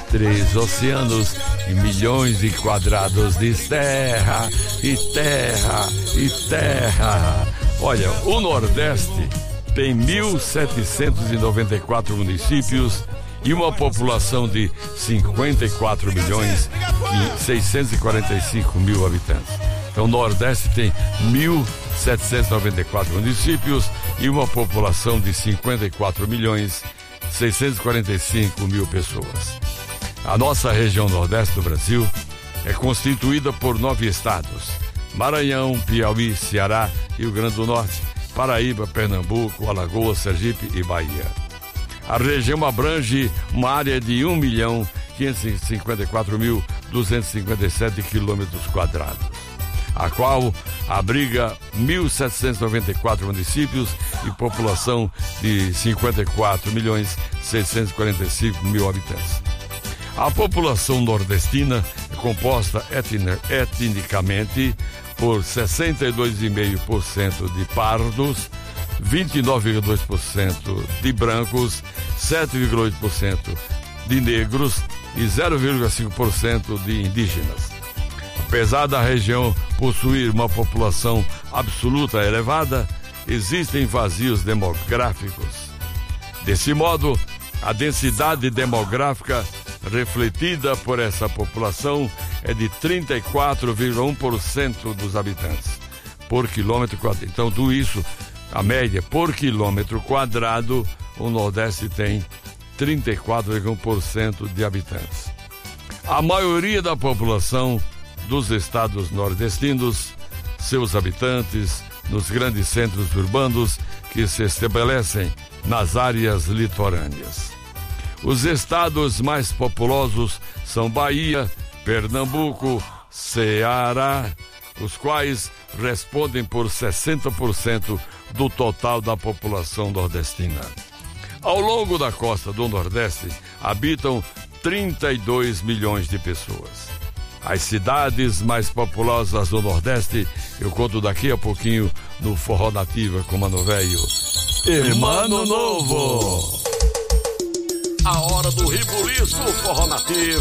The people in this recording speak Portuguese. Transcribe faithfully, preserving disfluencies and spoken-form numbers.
três oceanos e milhões de quadrados de terra, e terra, e terra. Olha, o Nordeste tem mil setecentos e noventa e quatro municípios e uma população de cinquenta e quatro milhões e seiscentos e quarenta e cinco mil habitantes. Então, o Nordeste tem mil setecentos e noventa e quatro municípios e uma população de cinquenta e quatro milhões e seiscentos e quarenta e cinco mil pessoas. A nossa região Nordeste do Brasil é constituída por nove estados: Maranhão, Piauí, Ceará, Rio Grande do Norte, Paraíba, Pernambuco, Alagoas, Sergipe e Bahia. A região abrange uma área de um milhão quinhentos e cinquenta e quatro mil duzentos e cinquenta e sete quilômetros quadrados, a qual abriga mil setecentos e noventa e quatro municípios e população de cinquenta e quatro milhões seiscentos e quarenta e cinco mil habitantes. A população nordestina é composta etni- etnicamente por sessenta e dois vírgula cinco por cento de pardos, vinte e nove vírgula dois por cento de brancos, sete vírgula oito por cento de negros e zero vírgula cinco por cento de indígenas. Apesar da região possuir uma população absoluta elevada, existem vazios demográficos. Desse modo, a densidade demográfica refletida por essa população é de trinta e quatro vírgula um por cento dos habitantes por quilômetro quadrado. Então, tudo isso, a média por quilômetro quadrado, o Nordeste tem trinta e quatro vírgula um por cento de habitantes. A maioria da população dos estados nordestinos, seus habitantes, nos grandes centros urbanos que se estabelecem nas áreas litorâneas. Os estados mais populosos são Bahia, Pernambuco, Ceará, os quais respondem por sessenta por cento do total da população nordestina. Ao longo da costa do Nordeste habitam trinta e dois milhões de pessoas. As cidades mais populosas do Nordeste eu conto daqui a pouquinho no Forró Nativa com Mano Velho e Mano Novo. A hora do rebuliço, Forró Nativa.